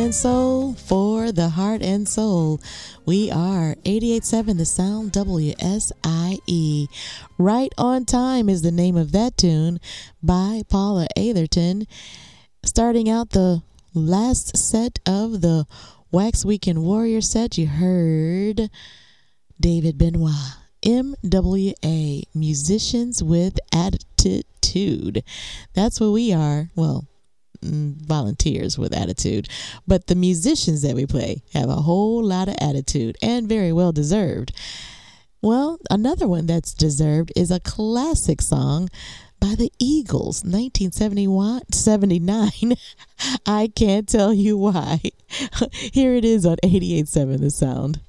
and soul for the heart and soul. We are 88.7 The Sound, WSIE. Right on Time is the name of that tune by Paula Atherton. Starting out the last set of the Wax Weekend Warrior set, you heard David Benoit, MWA, Musicians with Attitude. That's what we are. Well, volunteers with attitude, but the musicians that we play have a whole lot of attitude and very well deserved. Well, another one that's deserved is a classic song by the Eagles, 1979. I can't tell you why. Here it is on 88.7 The Sound.